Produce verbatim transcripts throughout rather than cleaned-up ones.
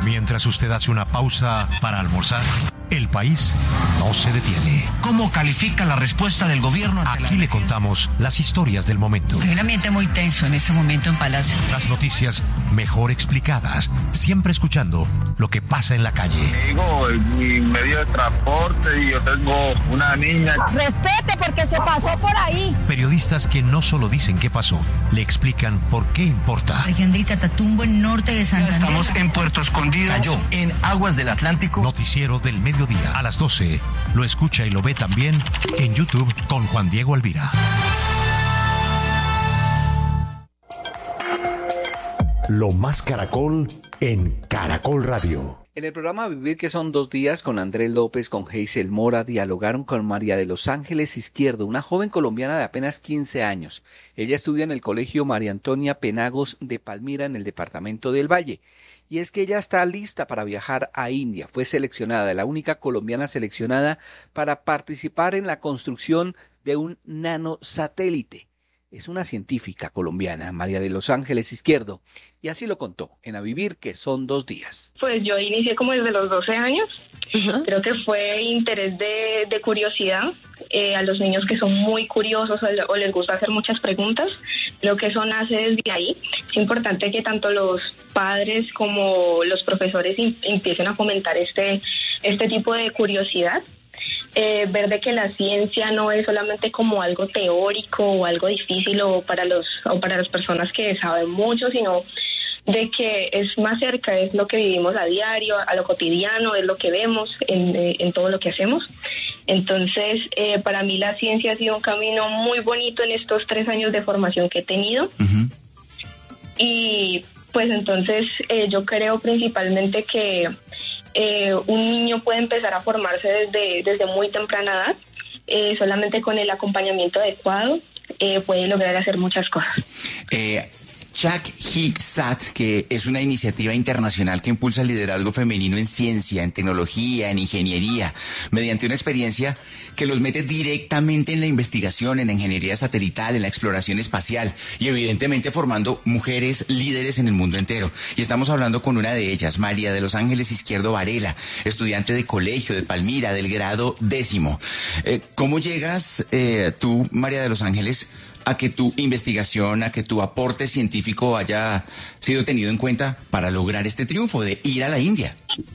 Mientras usted hace una pausa para almorzar, el país no se detiene. ¿Cómo califica la respuesta del gobierno? Aquí le contamos las historias del momento. Hay un ambiente muy tenso en este momento en Palacio. Las noticias mejor explicadas, siempre escuchando lo que pasa en la calle. Digo, mi medio de transporte y yo tengo una niña. Respete porque se pasó por ahí. Periodistas que no solo dicen qué pasó, le explican por qué importa. Región de Itatumbo, en norte de Santander. Estamos en Puerto Escondido. Cayó en aguas del Atlántico. Noticiero del mediodía a las doce. Lo escucha y lo ve también en YouTube con Juan Diego Alvira. Lo más Caracol en Caracol Radio. En el programa Vivir, que son dos días, con Andrés López, con Heisel Mora, dialogaron con María de los Ángeles Izquierdo, una joven colombiana de apenas quince años. Ella estudia en el Colegio María Antonia Penagos de Palmira, en el departamento del Valle. Y es que ella está lista para viajar a India. Fue seleccionada, la única colombiana seleccionada para participar en la construcción de un nanosatélite. Es una científica colombiana, María de los Ángeles Izquierdo, y así lo contó en A Vivir, que son dos días. Pues yo inicié como desde los doce años, uh-huh. Creo que fue interés de, de curiosidad, eh, a los niños que son muy curiosos o, o les gusta hacer muchas preguntas, lo que eso nace desde ahí. Es importante que tanto los padres como los profesores in, empiecen a fomentar este, este tipo de curiosidad. Eh, ver de que la ciencia no es solamente como algo teórico o algo difícil o para los o para las personas que saben mucho, sino de que es más cerca, es lo que vivimos a diario, a lo cotidiano, es lo que vemos en, en todo lo que hacemos. Entonces, eh, para mí la ciencia ha sido un camino muy bonito en estos tres años de formación que he tenido. Uh-huh. Y pues entonces eh, yo creo principalmente que Eh, un niño puede empezar a formarse desde, desde muy temprana edad, eh, solamente con el acompañamiento adecuado eh, puede lograr hacer muchas cosas. Eh, CHAC-HISAT, que es una iniciativa internacional que impulsa el liderazgo femenino en ciencia, en tecnología, en ingeniería, mediante una experiencia que los mete directamente en la investigación, en la ingeniería satelital, en la exploración espacial y evidentemente formando mujeres líderes en el mundo entero. Y estamos hablando con una de ellas, María de los Ángeles Izquierdo Varela, estudiante de colegio de Palmira, del grado décimo. Eh, ¿Cómo llegas eh, tú, María de los Ángeles, a que tu investigación, a que tu aporte científico haya sido tenido en cuenta para lograr este triunfo de ir a la India?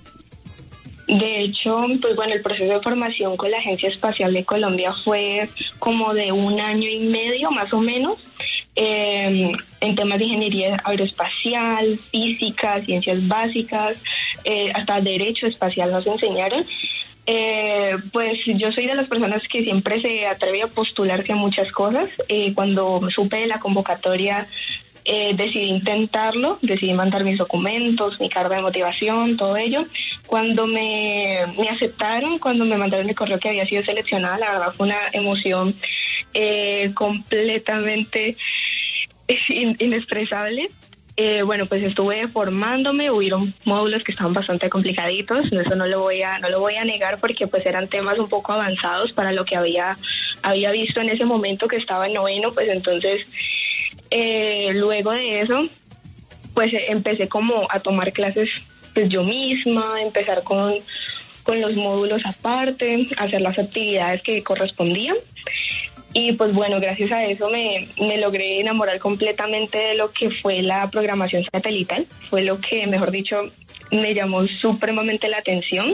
De hecho, pues bueno, el proceso de formación con la Agencia Espacial de Colombia fue como de un año y medio, más o menos, eh, en temas de ingeniería aeroespacial, física, ciencias básicas, eh, hasta derecho espacial nos enseñaron. Eh, pues yo soy de las personas que siempre se atreve a postularse a muchas cosas. Eh, cuando supe de la convocatoria, eh, decidí intentarlo, decidí mandar mis documentos, mi carta de motivación, todo ello. Cuando me, me aceptaron, cuando me mandaron el correo que había sido seleccionada, la verdad fue una emoción eh, completamente in, inexpresable. Eh, bueno, pues estuve formándome, hubieron módulos que estaban bastante complicaditos, eso no lo voy a no lo voy a negar porque pues eran temas un poco avanzados para lo que había había visto en ese momento que estaba en noveno, pues entonces eh, luego de eso pues empecé como a tomar clases pues yo misma, empezar con con los módulos aparte, hacer las actividades que correspondían. Y pues bueno, gracias a eso me, me logré enamorar completamente de lo que fue la programación satelital. Fue lo que, mejor dicho, me llamó supremamente la atención.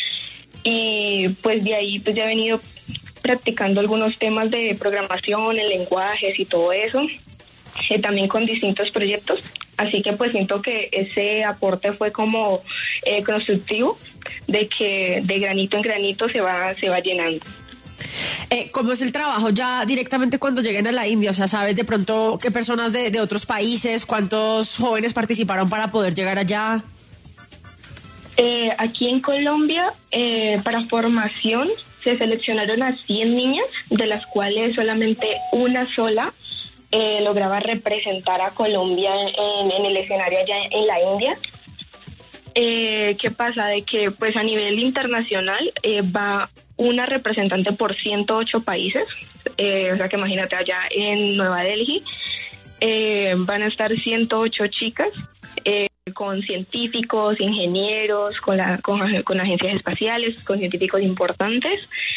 Y pues de ahí pues ya he venido practicando algunos temas de programación, en lenguajes y todo eso, eh, también con distintos proyectos. Así que pues siento que ese aporte fue como eh, constructivo, de que de granito en granito se va, se va llenando. Eh, ¿Cómo es el trabajo ya directamente cuando lleguen a la India? O sea, ¿sabes de pronto qué personas de, de otros países, cuántos jóvenes participaron para poder llegar allá? Eh, aquí en Colombia, eh, para formación, se seleccionaron a cien niñas, de las cuales solamente una sola eh, lograba representar a Colombia en, en el escenario allá en la India. Eh, ¿Qué pasa? De que pues a nivel internacional eh, va una representante por ciento ocho países, eh, o sea que imagínate allá en Nueva Delhi, eh, van a estar ciento ocho chicas, eh, con científicos, ingenieros, con, la, con, con agencias espaciales, con científicos importantes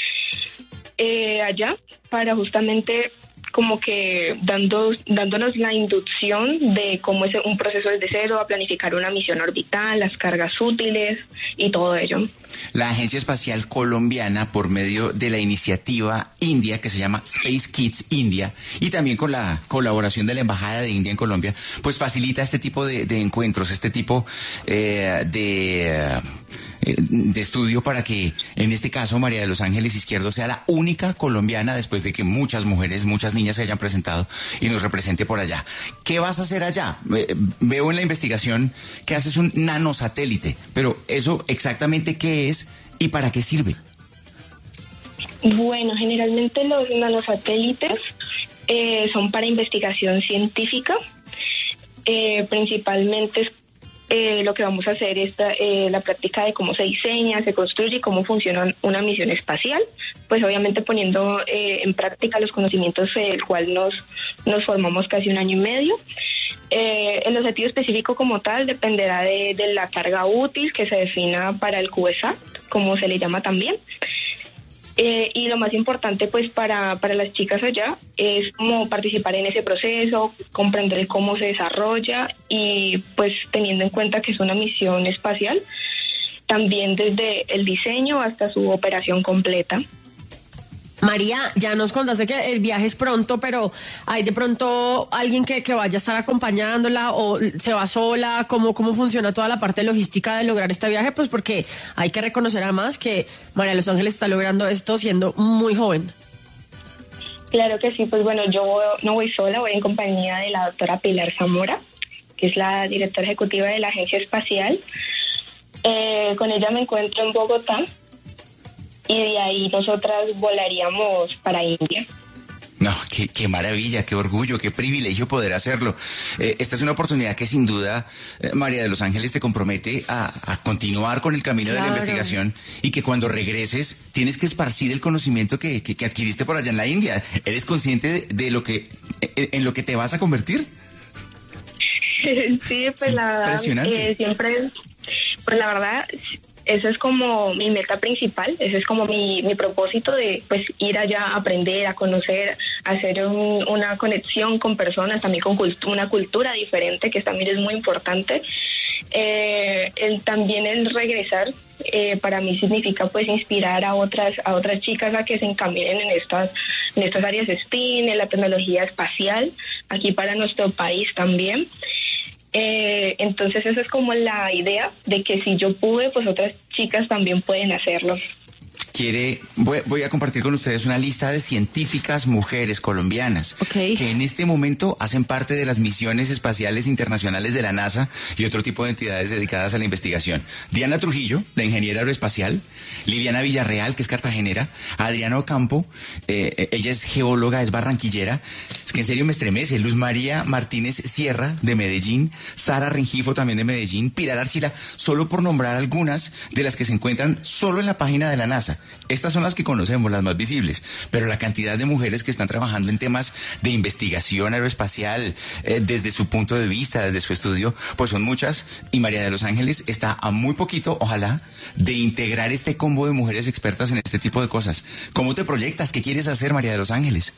eh, allá, para justamente como que dando, dándonos la inducción de cómo es un proceso desde cero, a planificar una misión orbital, las cargas útiles y todo ello. La Agencia Espacial Colombiana, por medio de la iniciativa India, que se llama Space Kids India, y también con la colaboración de la Embajada de India en Colombia, pues facilita este tipo de, de encuentros, este tipo eh, de... de estudio para que, en este caso, María de los Ángeles Izquierdo sea la única colombiana, después de que muchas mujeres, muchas niñas se hayan presentado, y nos represente por allá. ¿Qué vas a hacer allá? Eh, veo en la investigación que haces un nanosatélite, pero eso exactamente qué es y para qué sirve. Bueno, generalmente los nanosatélites eh, son para investigación científica, eh, principalmente Eh, lo que vamos a hacer es eh, la práctica de cómo se diseña, se construye y cómo funciona una misión espacial, pues obviamente poniendo eh, en práctica los conocimientos del cual nos, nos formamos casi un año y medio. Eh, el objetivo específico como tal dependerá de, de la carga útil que se defina para el CubeSat, como se le llama también. Eh, y lo más importante pues para, para las chicas allá es como participar en ese proceso, comprender cómo se desarrolla y pues teniendo en cuenta que es una misión espacial, también desde el diseño hasta su operación completa. María, ya nos contaste que el viaje es pronto, pero ¿hay de pronto alguien que, que vaya a estar acompañándola o se va sola? ¿Cómo, cómo funciona toda la parte logística de lograr este viaje? Pues porque hay que reconocer además que María de los Ángeles está logrando esto siendo muy joven. Claro que sí, pues bueno, yo no voy sola, voy en compañía de la doctora Pilar Zamora, que es la directora ejecutiva de la Agencia Espacial. Eh, con ella me encuentro en Bogotá. Y de ahí nosotras volaríamos para India. No, qué, qué maravilla, qué orgullo, qué privilegio poder hacerlo. Eh, esta es una oportunidad que sin duda, eh, María de los Ángeles, te compromete a, a continuar con el camino claro. de la investigación y que cuando regreses tienes que esparcir el conocimiento que, que, que adquiriste por allá en la India. ¿Eres consciente de, de lo que, en, en lo que te vas a convertir? Sí, pues sí, la verdad, eh, siempre, pues la verdad... Esa es como mi meta principal, ese es como mi, mi propósito de pues ir allá a aprender, a conocer, a hacer un, una conexión con personas, también con cultu- una cultura diferente, que también es muy importante. Eh, el, también el regresar eh, para mí significa pues inspirar a otras a otras chicas a que se encaminen en estas en estas áreas STEAM, en la tecnología espacial, aquí para nuestro país también. Eh, entonces esa es como la idea de que si yo pude, pues otras chicas también pueden hacerlo. Quiere, voy, voy a compartir con ustedes una lista de científicas mujeres colombianas okay. que en este momento hacen parte de las misiones espaciales internacionales de la NASA y otro tipo de entidades dedicadas a la investigación. Diana Trujillo, la ingeniera aeroespacial, Liliana Villarreal, que es cartagenera, Adriana Ocampo, eh, ella es geóloga, es barranquillera, es que en serio me estremece, Luz María Martínez Sierra, de Medellín, Sara Rengifo, también de Medellín, Pilar Archila, solo por nombrar algunas de las que se encuentran solo en la página de la NASA. Estas son las que conocemos, las más visibles, pero la cantidad de mujeres que están trabajando en temas de investigación aeroespacial, eh, desde su punto de vista, desde su estudio, pues son muchas, y María de los Ángeles está a muy poquito, ojalá, de integrar este combo de mujeres expertas en este tipo de cosas. ¿Cómo te proyectas? ¿Qué quieres hacer, María de los Ángeles?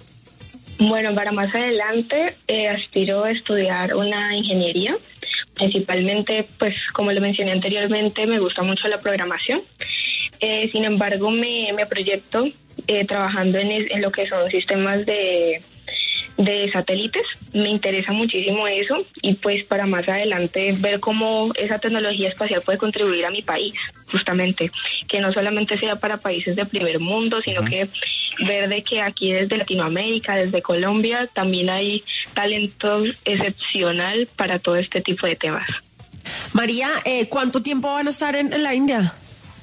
Bueno, para más adelante eh, aspiro a estudiar una ingeniería. Principalmente, pues como lo mencioné anteriormente, me gusta mucho la programación. Eh, sin embargo, me, me proyecto eh, trabajando en, es, en lo que son sistemas de, de satélites. Me interesa muchísimo eso y pues para más adelante ver cómo esa tecnología espacial puede contribuir a mi país, justamente. Que no solamente sea para países de primer mundo, sino uh-huh. que ver de que aquí desde Latinoamérica, desde Colombia, también hay talento excepcional para todo este tipo de temas. María, eh, ¿cuánto tiempo van a estar en, en la India?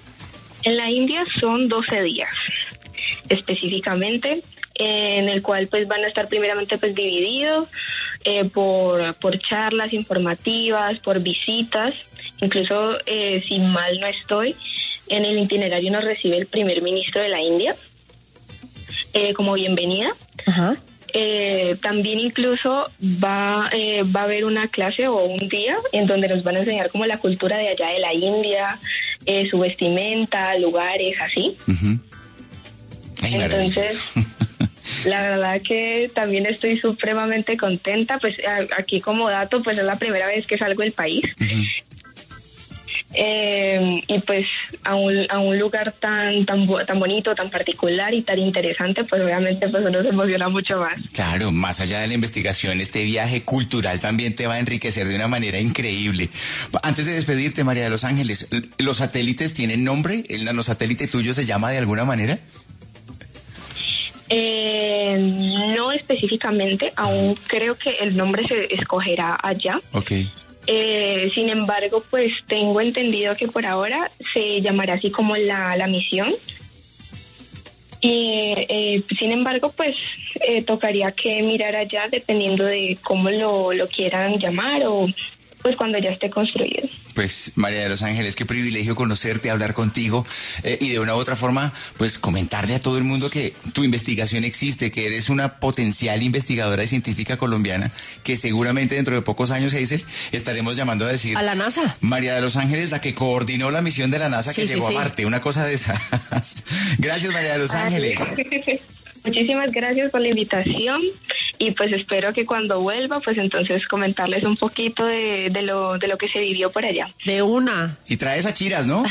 En la India son doce días, específicamente, en el cual pues van a estar primeramente pues divididos eh, por, por charlas informativas, por visitas, incluso eh, si mal no estoy, en el itinerario nos recibe el primer ministro de la India eh, como bienvenida. Ajá. Eh, también incluso va, eh, va a haber una clase o un día en donde nos van a enseñar como la cultura de allá de la India, eh, su vestimenta, lugares, así. Uh-huh. Ay, entonces, la verdad que también estoy supremamente contenta. Pues a, aquí como dato, pues es la primera vez que salgo del país. Uh-huh. Eh, y pues a un, a un lugar tan tan tan bonito, tan particular y tan interesante, pues obviamente pues uno se emociona mucho más. Claro, más allá de la investigación, este viaje cultural también te va a enriquecer de una manera increíble. Antes de despedirte, María de los Ángeles, ¿los satélites tienen nombre? ¿El nanosatélite tuyo se llama de alguna manera? Eh, no específicamente, aún creo que el nombre se escogerá allá. Okay. Eh, sin embargo, pues tengo entendido que por ahora se llamará así como la, la misión. Y eh, sin embargo, pues eh, tocaría que mirar allá dependiendo de cómo lo, lo quieran llamar o pues cuando ya esté construido. Pues María de los Ángeles, qué privilegio conocerte, hablar contigo eh, y de una u otra forma, pues comentarle a todo el mundo que tu investigación existe, que eres una potencial investigadora y científica colombiana, que seguramente dentro de pocos años, Hazel, estaremos llamando a decir... A la NASA. María de los Ángeles, la que coordinó la misión de la NASA sí, que sí, llegó sí. a Marte, una cosa de esas. Gracias, María de los Ángeles. Muchísimas gracias por la invitación y pues espero que cuando vuelva, pues entonces comentarles un poquito de, de lo de lo que se vivió por allá. De una. Y traes a Chiras, ¿no?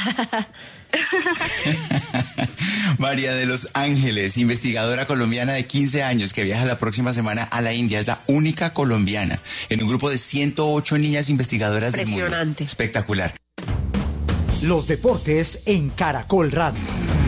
María de los Ángeles, investigadora colombiana de quince años que viaja la próxima semana a la India, es la única colombiana en un grupo de ciento ocho niñas investigadoras del mundo. Impresionante. Espectacular. Los deportes en Caracol Radio.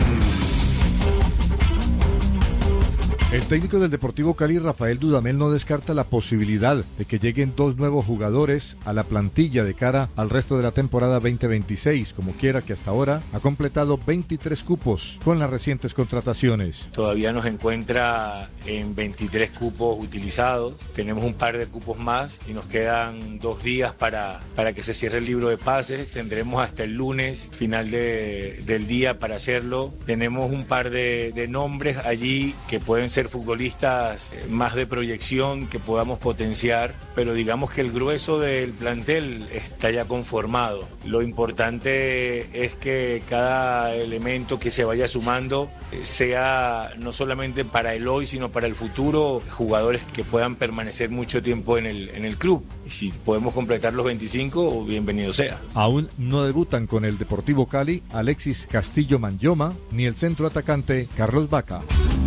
El técnico del Deportivo Cali, Rafael Dudamel, no descarta la posibilidad de que lleguen dos nuevos jugadores a la plantilla de cara al resto de la temporada veinte veintiséis, como quiera que hasta ahora ha completado veintitrés cupos con las recientes contrataciones. Todavía nos encuentra en veintitrés cupos utilizados, tenemos un par de cupos más y nos quedan dos días para, para que se cierre el libro de pases, tendremos hasta el lunes, final de, del día para hacerlo. Tenemos un par de, de nombres allí que pueden ser futbolistas más de proyección que podamos potenciar, pero digamos que el grueso del plantel está ya conformado. Lo importante es que cada elemento que se vaya sumando sea no solamente para el hoy, sino para el futuro, jugadores que puedan permanecer mucho tiempo en el, en el club. Y si podemos completar los veinticinco, bienvenido sea. Aún no debutan con el Deportivo Cali Alexis Castillo Manyoma ni el centro atacante Carlos Vaca.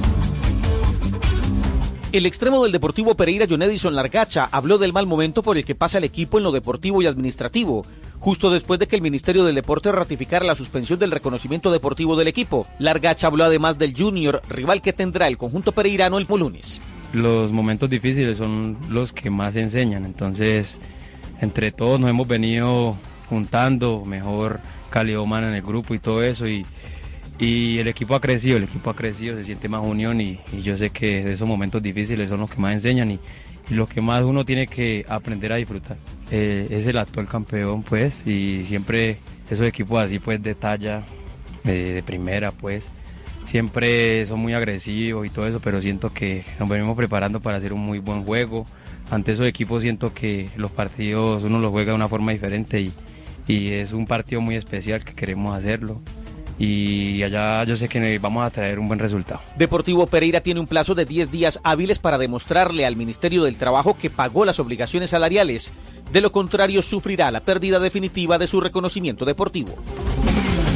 El extremo del Deportivo Pereira, John Edison Largacha, habló del mal momento por el que pasa el equipo en lo deportivo y administrativo, justo después de que el Ministerio del Deporte ratificara la suspensión del reconocimiento deportivo del equipo. Largacha habló además del Junior, rival que tendrá el conjunto pereirano el lunes. Los momentos difíciles son los que más enseñan, entonces entre todos nos hemos venido juntando, mejor calidad humana en el grupo y todo eso, y Y el equipo ha crecido, el equipo ha crecido, se siente más unión y, y yo sé que esos momentos difíciles son los que más enseñan y, y lo que más uno tiene que aprender a disfrutar. Eh, es el actual campeón, pues, y siempre esos equipos así, pues, de talla, de, de primera, pues, siempre son muy agresivos y todo eso, pero siento que nos venimos preparando para hacer un muy buen juego. Ante esos equipos siento que los partidos uno los juega de una forma diferente y, y es un partido muy especial que queremos hacerlo. Y allá yo sé que vamos a traer un buen resultado. Deportivo Pereira tiene un plazo de diez días hábiles para demostrarle al Ministerio del Trabajo que pagó las obligaciones salariales. De lo contrario, sufrirá la pérdida definitiva de su reconocimiento deportivo.